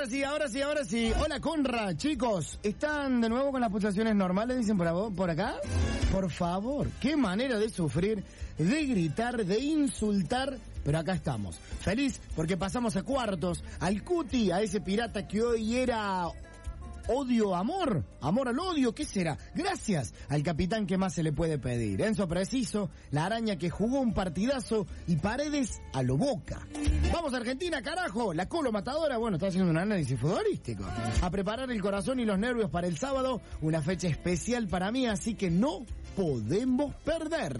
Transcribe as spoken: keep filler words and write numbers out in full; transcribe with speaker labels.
Speaker 1: ahora sí, ahora sí, ahora sí. Hola, Conra, chicos. ¿Están de nuevo con las pulsaciones normales, dicen por, por acá? Por favor, qué manera de sufrir, de gritar, de insultar, pero acá estamos. Feliz porque pasamos a cuartos, al Cuti, a ese pirata que hoy era... Odio, amor, amor al odio, ¿qué será? Gracias al capitán que más se le puede pedir. Enzo Preciso, la araña que jugó un partidazo y Paredes a lo Boca. Vamos a Argentina, carajo, la Colo matadora, bueno, está haciendo un análisis futbolístico. A preparar el corazón y los nervios para el sábado, una fecha especial para mí, así que no podemos perder.